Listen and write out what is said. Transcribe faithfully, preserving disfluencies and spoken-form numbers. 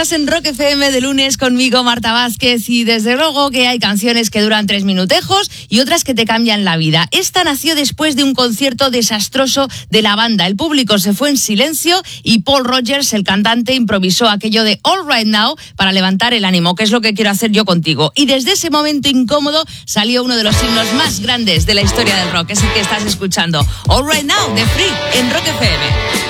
Estás en Rock F M de lunes conmigo, Marta Vázquez, y desde luego que hay canciones que duran tres minutejos y otras que te cambian la vida. Esta nació después de un concierto desastroso de la banda. El público se fue en silencio y Paul Rodgers, el cantante, improvisó aquello de All Right Now para levantar el ánimo, que es lo que quiero hacer yo contigo. Y desde ese momento incómodo salió uno de los himnos más grandes de la historia del rock, es el que estás escuchando. All Right Now, de Free, en Rock F M.